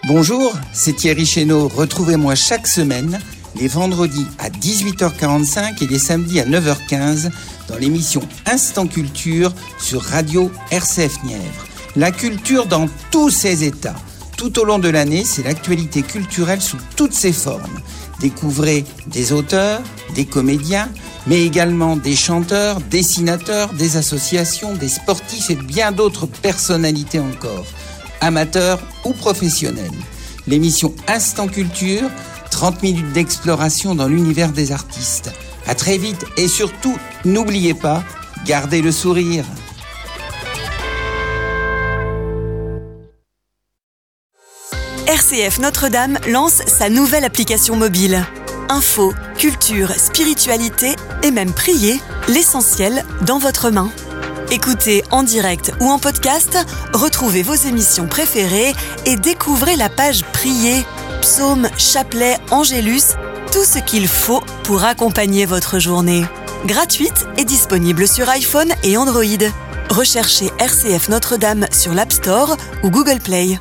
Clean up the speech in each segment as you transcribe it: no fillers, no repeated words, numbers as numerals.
Bonjour, c'est Thierry Chénaud. Retrouvez-moi chaque semaine, les vendredis à 18h45 et les samedis à 9h15 dans l'émission Instant Culture sur Radio RCF Nièvre. La culture dans tous ses états. Tout au long de l'année, c'est l'actualité culturelle sous toutes ses formes. Découvrez des auteurs, des comédiens, mais également des chanteurs, dessinateurs, des associations, des sportifs et bien d'autres personnalités encore, amateurs ou professionnels. L'émission Instant Culture, 30 minutes d'exploration dans l'univers des artistes. À très vite et surtout, n'oubliez pas, gardez le sourire. RCF Notre-Dame lance sa nouvelle application mobile. Info, culture, spiritualité et même prier, l'essentiel dans votre main. Écoutez en direct ou en podcast, retrouvez vos émissions préférées et découvrez la page Prier, psaumes, chapelets, angélus, tout ce qu'il faut pour accompagner votre journée. Gratuite et disponible sur iPhone et Android. Recherchez RCF Notre-Dame sur l'App Store ou Google Play.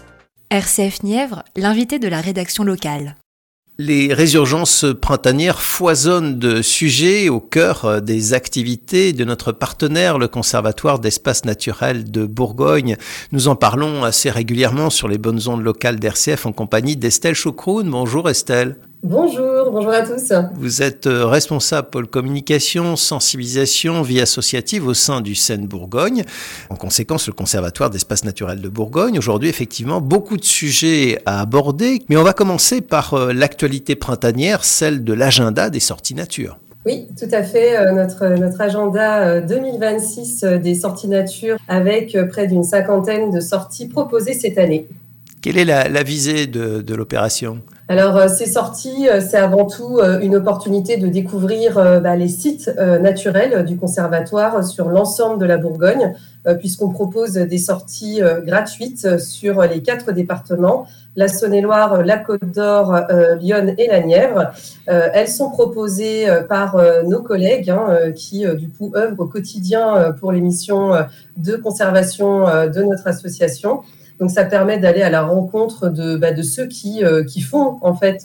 RCF Nièvre, l'invité de la rédaction locale. Les résurgences printanières foisonnent de sujets au cœur des activités de notre partenaire, le Conservatoire d'espaces naturels de Bourgogne. Nous en parlons assez régulièrement sur les bonnes ondes locales d'RCF en compagnie d'Estelle Choucroune. Bonjour Estelle. Bonjour à tous. Vous êtes responsable pôle communication, sensibilisation, vie associative au sein du Seine-Bourgogne. En conséquence, le Conservatoire d'espaces naturels de Bourgogne. Aujourd'hui, effectivement, beaucoup de sujets à aborder, mais on va commencer par l'actualité printanière, celle de l'agenda des sorties nature. Oui, tout à fait. Notre agenda 2026 des sorties nature avec près d'une 50aine de sorties proposées cette année. Quelle est la visée de l'opération ? Alors, ces sorties, c'est avant tout une opportunité de découvrir les sites naturels du conservatoire sur l'ensemble de la Bourgogne, puisqu'on propose des sorties gratuites sur les 4 départements, la Saône-et-Loire, la Côte-d'Or, l'Yonne et la Nièvre. Elles sont proposées par nos collègues qui, du coup, œuvrent au quotidien pour les missions de conservation de notre association. Donc, ça permet d'aller à la rencontre de ceux qui font en fait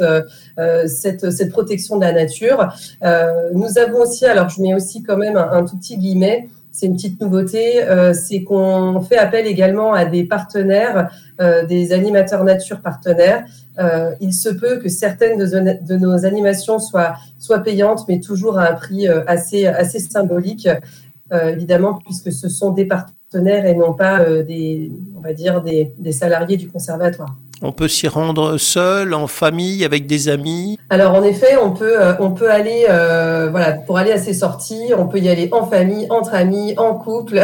cette protection de la nature. Nous avons aussi, alors je mets aussi quand même un tout petit guillemet, c'est une petite nouveauté, c'est qu'on fait appel également à des partenaires, des animateurs nature partenaires. Il se peut que certaines de nos animations soient payantes, mais toujours à un prix assez symbolique, évidemment, puisque ce sont des partenaires et non pas des salariés du conservatoire. On peut s'y rendre seul, en famille, avec des amis. Alors en effet, on peut aller pour aller à ces sorties, on peut y aller en famille, entre amis, en couple.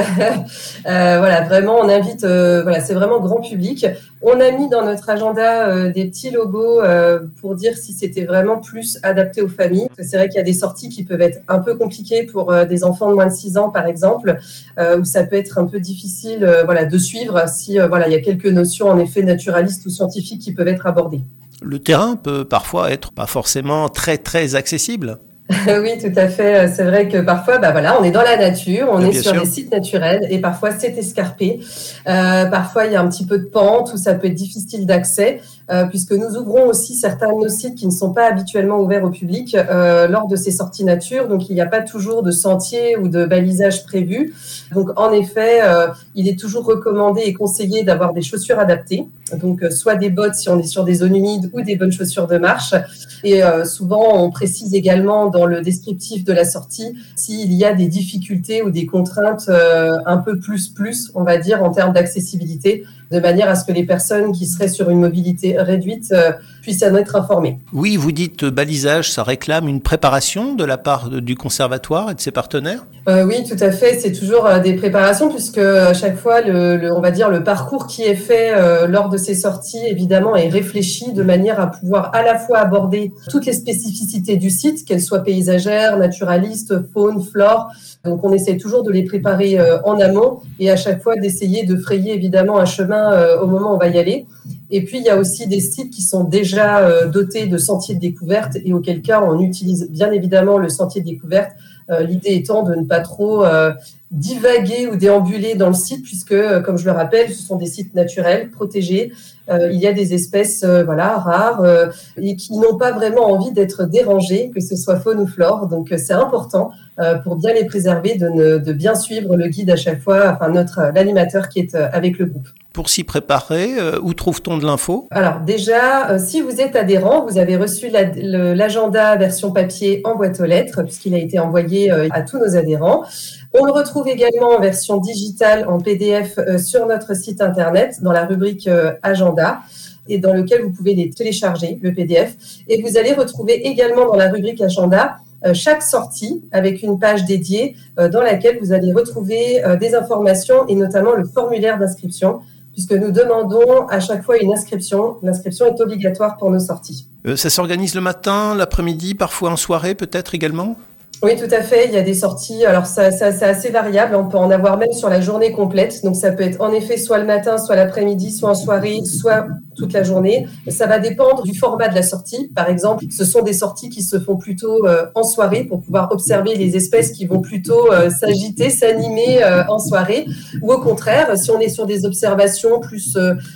Vraiment, on invite. C'est vraiment grand public. On a mis dans notre agenda des petits logos pour dire si c'était vraiment plus adapté aux familles. C'est vrai qu'il y a des sorties qui peuvent être un peu compliquées pour des enfants de moins de 6 ans, par exemple, où ça peut être un peu difficile de suivre si il y a quelques notions en effet naturalistes ou scientifiques qui peuvent être abordées. Le terrain peut parfois être pas forcément très très accessible. Oui, tout à fait. C'est vrai que parfois, on est dans la nature, on est sur sûr. des sites naturels et parfois c'est escarpé. Parfois, il y a un petit peu de pente ou ça peut être difficile d'accès puisque nous ouvrons aussi certains de nos sites qui ne sont pas habituellement ouverts au public lors de ces sorties nature. Donc, il n'y a pas toujours de sentier ou de balisage prévu. Donc, en effet, il est toujours recommandé et conseillé d'avoir des chaussures adaptées. Donc, soit des bottes si on est sur des zones humides ou des bonnes chaussures de marche. Et souvent, on précise également dans le descriptif de la sortie s'il y a des difficultés ou des contraintes un peu plus, on va dire, en termes d'accessibilité, de manière à ce que les personnes qui seraient sur une mobilité réduite puissent en être informées. Oui, vous dites balisage, ça réclame une préparation de la part du conservatoire et de ses partenaires ? Oui, tout à fait. C'est toujours des préparations puisque à chaque fois, le parcours qui est fait lors de ces sorties, évidemment, est réfléchi de manière à pouvoir à la fois aborder toutes les spécificités du site, qu'elles soient paysagères, naturalistes, faune, flore. Donc, on essaie toujours de les préparer en amont et à chaque fois d'essayer de frayer évidemment un chemin au moment où on va y aller. Et puis, il y a aussi des sites qui sont déjà dotés de sentiers de découverte et auquel cas, on utilise bien évidemment le sentier de découverte. L'idée étant de ne pas trop divaguer ou déambuler dans le site, puisque, comme je le rappelle, ce sont des sites naturels, protégés. Il y a des espèces rares et qui n'ont pas vraiment envie d'être dérangées, que ce soit faune ou flore. Donc, c'est important pour bien les préserver de bien suivre le guide à chaque fois, l'animateur qui est avec le groupe. Pour s'y préparer, où trouve-t-on de l'info ? Alors déjà, si vous êtes adhérent, vous avez reçu l'agenda version papier en boîte aux lettres, puisqu'il a été envoyé à tous nos adhérents. On le retrouve également en version digitale, en PDF, sur notre site internet, dans la rubrique agenda, et dans lequel vous pouvez les télécharger, le PDF. Et vous allez retrouver également dans la rubrique agenda chaque sortie avec une page dédiée dans laquelle vous allez retrouver des informations et notamment le formulaire d'inscription, puisque nous demandons à chaque fois une inscription. L'inscription est obligatoire pour nos sorties. Ça s'organise le matin, l'après-midi, parfois en soirée peut-être également ? Oui, tout à fait. Il y a des sorties. Alors, c'est assez variable. On peut en avoir même sur la journée complète. Donc, ça peut être en effet soit le matin, soit l'après-midi, soit en soirée, soit toute la journée. Ça va dépendre du format de la sortie. Par exemple, ce sont des sorties qui se font plutôt en soirée pour pouvoir observer les espèces qui vont plutôt s'agiter, s'animer en soirée. Ou au contraire, si on est sur des observations plus,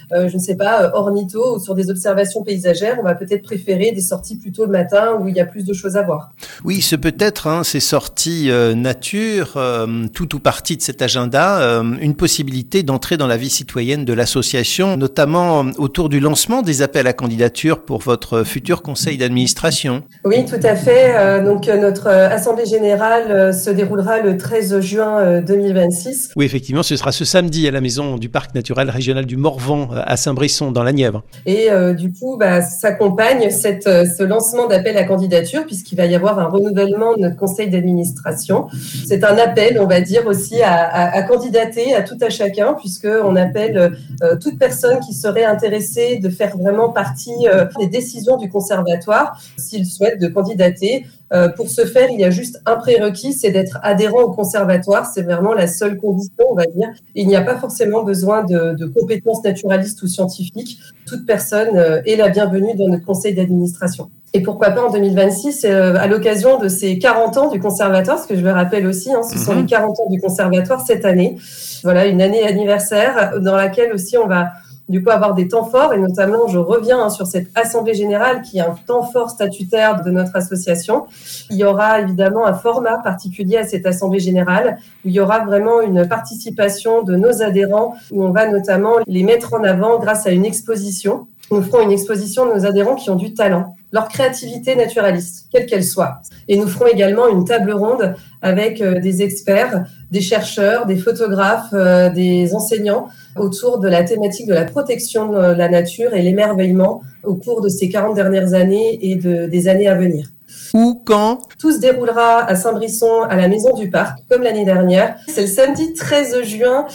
ornitho ou sur des observations paysagères, on va peut-être préférer des sorties plutôt le matin où il y a plus de choses à voir. Oui, ce peut être ces sorties nature, tout ou partie de cet agenda, une possibilité d'entrer dans la vie citoyenne de l'association, notamment autour du lancement des appels à candidature pour votre futur conseil d'administration. Oui, tout à fait. Donc, notre assemblée générale se déroulera le 13 juin 2026. Oui, effectivement, ce sera ce samedi à la maison du Parc naturel régional du Morvan à Saint-Brisson, dans la Nièvre. Et du coup, s'accompagne ce lancement d'appel à candidature, puisqu'il va y avoir un renouvellement de notre conseil d'administration. C'est un appel, on va dire, aussi à candidater à tout à chacun, puisqu'on appelle toute personne qui serait intéressée de faire vraiment partie des décisions du conservatoire, s'il souhaite de candidater. Pour ce faire, il y a juste un prérequis, c'est d'être adhérent au conservatoire. C'est vraiment la seule condition, on va dire. Il n'y a pas forcément besoin de compétences naturalistes ou scientifiques. Toute personne est la bienvenue dans notre conseil d'administration. Et pourquoi pas en 2026, à l'occasion de ces 40 ans du conservatoire, parce que je le rappelle aussi, ce sont les 40 ans du conservatoire cette année. Voilà, une année anniversaire dans laquelle aussi on va du coup avoir des temps forts, et notamment je reviens sur cette assemblée générale qui est un temps fort statutaire de notre association. Il y aura évidemment un format particulier à cette assemblée générale où il y aura vraiment une participation de nos adhérents, où on va notamment les mettre en avant grâce à une exposition. Nous ferons une exposition de nos adhérents qui ont du talent, leur créativité naturaliste, quelle qu'elle soit. Et nous ferons également une table ronde avec des experts, des chercheurs, des photographes, des enseignants autour de la thématique de la protection de la nature et l'émerveillement au cours de ces 40 dernières années et des années à venir. Où, quand ? Tout se déroulera à Saint-Brisson, à la Maison du Parc, comme l'année dernière. C'est le samedi 13 juin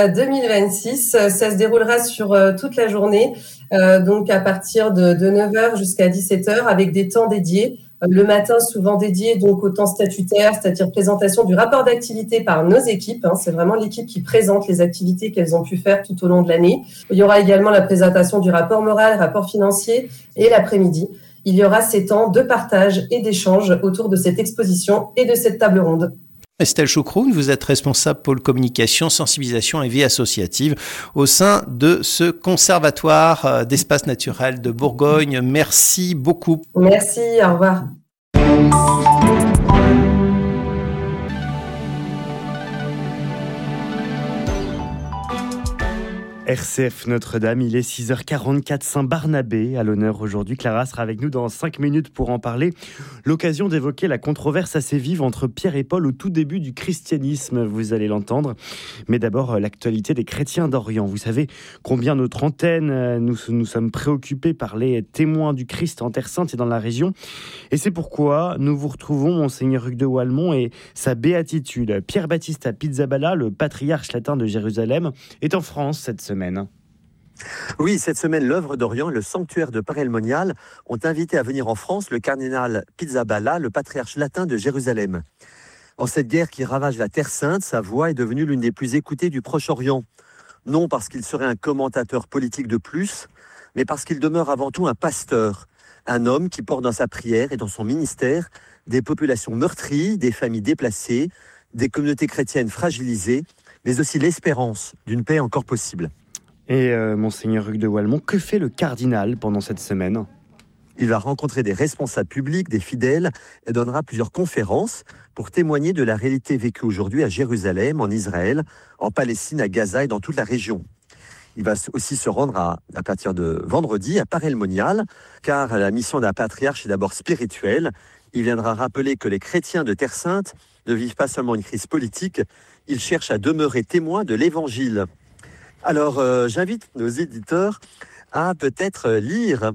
2026. Ça se déroulera sur toute la journée, donc à partir de 9h jusqu'à 17h, avec des temps dédiés. Le matin, souvent dédié donc au temps statutaire, c'est-à-dire présentation du rapport d'activité par nos équipes. C'est vraiment l'équipe qui présente les activités qu'elles ont pu faire tout au long de l'année. Il y aura également la présentation du rapport moral, rapport financier, et l'après-midi, il y aura ces temps de partage et d'échange autour de cette exposition et de cette table ronde. Estelle Choucroune, vous êtes responsable pôle communication, sensibilisation et vie associative au sein de ce conservatoire d'espaces naturels de Bourgogne. Merci beaucoup. Merci, au revoir. RCF Notre-Dame, il est 6h44, Saint-Barnabé à l'honneur aujourd'hui. Clara sera avec nous dans 5 minutes pour en parler. L'occasion d'évoquer la controverse assez vive entre Pierre et Paul au tout début du christianisme, vous allez l'entendre. Mais d'abord, l'actualité des chrétiens d'Orient. Vous savez combien notre antenne, nous sommes préoccupés par les témoins du Christ en Terre Sainte et dans la région. Et c'est pourquoi nous vous retrouvons Monseigneur Hugues de Walmont et sa béatitude. Pierre Battista Pizzaballa, le patriarche latin de Jérusalem, est en France cette semaine. Oui, cette semaine, l'œuvre d'Orient et le sanctuaire de Paray-le-Monial ont invité à venir en France le cardinal Pizzaballa, le patriarche latin de Jérusalem. En cette guerre qui ravage la Terre Sainte, sa voix est devenue l'une des plus écoutées du Proche-Orient. Non parce qu'il serait un commentateur politique de plus, mais parce qu'il demeure avant tout un pasteur, un homme qui porte dans sa prière et dans son ministère des populations meurtries, des familles déplacées, des communautés chrétiennes fragilisées, mais aussi l'espérance d'une paix encore possible. Et Monseigneur Hugues de Walmont, que fait le cardinal pendant cette semaine ? Il va rencontrer des responsables publics, des fidèles, et donnera plusieurs conférences pour témoigner de la réalité vécue aujourd'hui à Jérusalem, en Israël, en Palestine, à Gaza et dans toute la région. Il va aussi se rendre à partir de vendredi à Paray-le-Monial, car la mission d'un patriarche est d'abord spirituelle. Il viendra rappeler que les chrétiens de Terre Sainte ne vivent pas seulement une crise politique, ils cherchent à demeurer témoins de l'Évangile. Alors, j'invite nos éditeurs à peut-être lire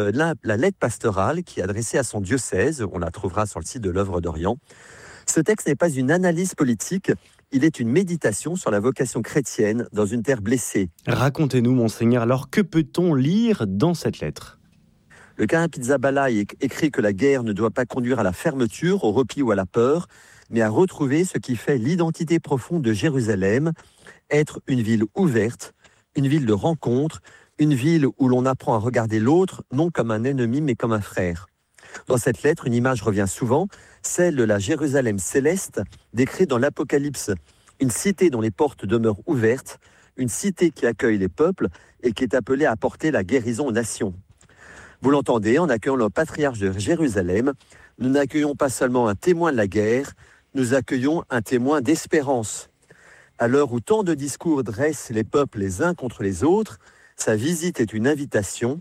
la lettre pastorale qui est adressée à son diocèse. On la trouvera sur le site de l'Œuvre d'Orient. Ce texte n'est pas une analyse politique, il est une méditation sur la vocation chrétienne dans une terre blessée. Racontez-nous, Monseigneur, alors que peut-on lire dans cette lettre ? Le cardinal Pizzaballa écrit que la guerre ne doit pas conduire à la fermeture, au repli ou à la peur, mais à retrouver ce qui fait l'identité profonde de Jérusalem, être une ville ouverte, une ville de rencontre, une ville où l'on apprend à regarder l'autre, non comme un ennemi, mais comme un frère. Dans cette lettre, une image revient souvent, celle de la Jérusalem céleste, décrite dans l'Apocalypse. Une cité dont les portes demeurent ouvertes, une cité qui accueille les peuples et qui est appelée à apporter la guérison aux nations. Vous l'entendez, en accueillant le patriarche de Jérusalem, nous n'accueillons pas seulement un témoin de la guerre, nous accueillons un témoin d'espérance. À l'heure où tant de discours dressent les peuples les uns contre les autres, sa visite est une invitation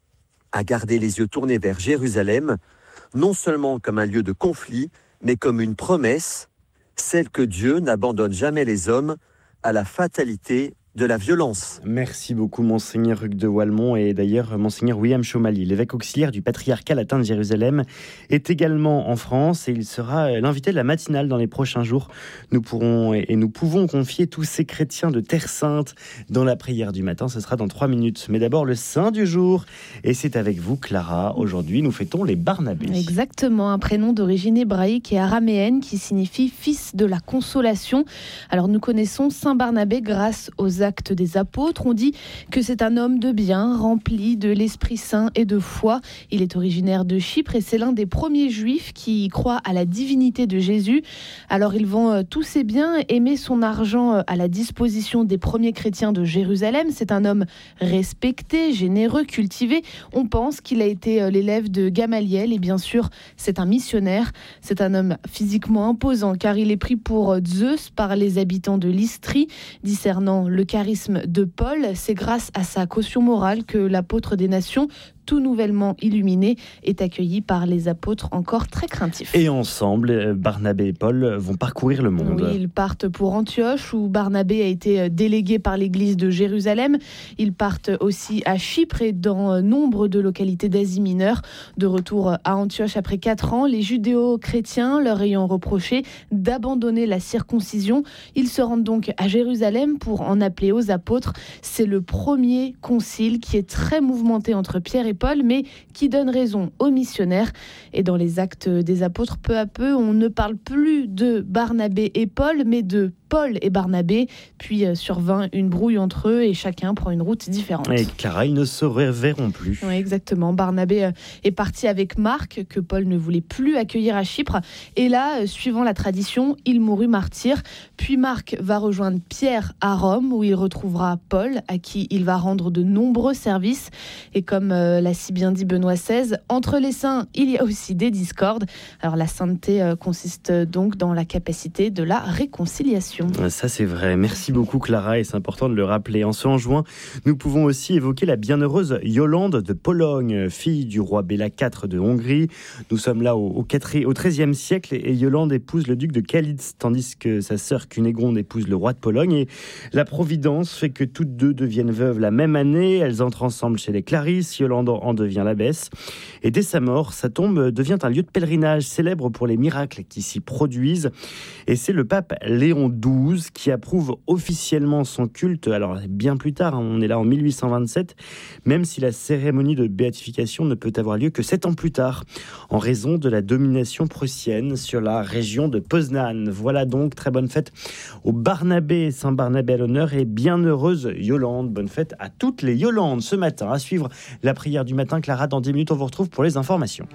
à garder les yeux tournés vers Jérusalem, non seulement comme un lieu de conflit, mais comme une promesse, celle que Dieu n'abandonne jamais les hommes à la fatalité de la violence. Merci beaucoup, Monseigneur Hugues de Walmont. Et d'ailleurs, Monseigneur William Chomali, l'évêque auxiliaire du patriarcat latin de Jérusalem, est également en France et il sera l'invité de la matinale dans les prochains jours. Nous pouvons confier tous ces chrétiens de Terre Sainte dans la prière du matin. Ce sera dans 3 minutes. Mais d'abord, le saint du jour. Et c'est avec vous, Clara. Aujourd'hui, nous fêtons les Barnabés. Exactement, un prénom d'origine hébraïque et araméenne qui signifie fils de la consolation. Alors, nous connaissons Saint Barnabé grâce aux actes des apôtres. On dit que c'est un homme de bien, rempli de l'Esprit Saint et de foi. Il est originaire de Chypre et c'est l'un des premiers juifs qui croient à la divinité de Jésus. Alors il vend tous ses biens et met son argent à la disposition des premiers chrétiens de Jérusalem. C'est un homme respecté, généreux, cultivé. On pense qu'il a été l'élève de Gamaliel et bien sûr c'est un missionnaire. C'est un homme physiquement imposant car il est pris pour Zeus par les habitants de l'Istrie, discernant le charisme de Paul. C'est grâce à sa caution morale que l'apôtre des nations, tout nouvellement illuminé, est accueilli par les apôtres encore très craintifs. Et ensemble, Barnabé et Paul vont parcourir le monde. Oui, ils partent pour Antioche, où Barnabé a été délégué par l'église de Jérusalem. Ils partent aussi à Chypre et dans nombre de localités d'Asie mineure. De retour à Antioche après 4 ans, les judéo-chrétiens leur ayant reproché d'abandonner la circoncision. Ils se rendent donc à Jérusalem pour en appeler aux apôtres. C'est le premier concile qui est très mouvementé entre Pierre et Paul, mais qui donne raison aux missionnaires. Et dans les actes des apôtres, peu à peu, on ne parle plus de Barnabé et Paul, mais de Paul et Barnabé. Puis survint une brouille entre eux et chacun prend une route différente. Et Clara, ils ne se reverront plus. Oui, exactement. Barnabé est parti avec Marc, que Paul ne voulait plus accueillir à Chypre. Et là, suivant la tradition, il mourut martyr. Puis Marc va rejoindre Pierre à Rome, où il retrouvera Paul, à qui il va rendre de nombreux services. Et comme l'a si bien dit Benoît XVI, entre les saints, il y a aussi des discordes. Alors la sainteté consiste donc dans la capacité de la réconciliation. Ça c'est vrai, merci beaucoup Clara et c'est important de le rappeler. En ce 11 juin, nous pouvons aussi évoquer la bienheureuse Yolande de Pologne, fille du roi Béla IV de Hongrie. Nous sommes là au XIIIe siècle et Yolande épouse le duc de Kalisz, tandis que sa sœur Cunégonde épouse le roi de Pologne. Et la providence fait que toutes deux deviennent veuves la même année. Elles entrent ensemble chez les Clarisses, Yolande en devient l'abbesse. Et dès sa mort, sa tombe devient un lieu de pèlerinage célèbre pour les miracles qui s'y produisent. Et c'est le pape Léon XII qui approuve officiellement son culte, alors bien plus tard, on est là en 1827, même si la cérémonie de béatification ne peut avoir lieu que 7 ans plus tard, en raison de la domination prussienne sur la région de Poznan. Voilà donc, très bonne fête au Barnabé, Saint Barnabé à l'honneur et bienheureuse Yolande. Bonne fête à toutes les Yolandes ce matin. À suivre la prière du matin, Clara, dans 10 minutes, on vous retrouve pour les informations.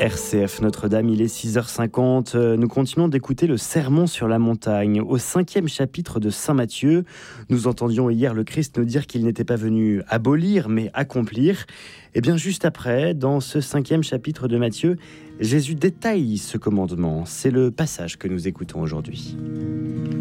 RCF Notre-Dame, il est 6h50. Nous continuons d'écouter le Sermon sur la montagne. Au 5e chapitre de Saint Matthieu, nous entendions hier le Christ nous dire qu'il n'était pas venu abolir, mais accomplir. Et bien juste après, dans ce 5e chapitre de Matthieu, Jésus détaille ce commandement. C'est le passage que nous écoutons aujourd'hui.